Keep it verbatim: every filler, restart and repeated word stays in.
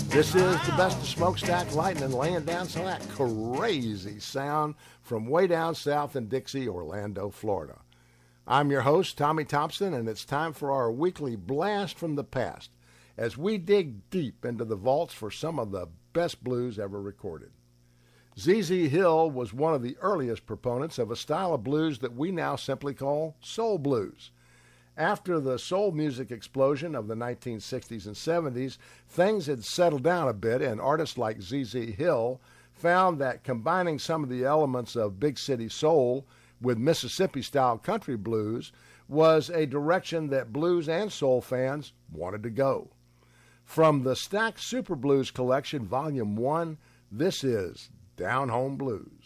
This is the best of Smokestack Lightning laying down some of that crazy sound from way down south in Dixie, Orlando, Florida. I'm your host, Tommy Thompson, and it's time for our weekly blast from the past as we dig deep into the vaults for some of the best blues ever recorded. Z Z Hill was one of the earliest proponents of a style of blues that we now simply call soul blues. After the soul music explosion of the nineteen sixties and seventies, things had settled down a bit, and artists like Z Z Hill found that combining some of the elements of big city soul with Mississippi-style country blues was a direction that blues and soul fans wanted to go. From the Stax Super Blues Collection, Volume one, this is Down Home Blues.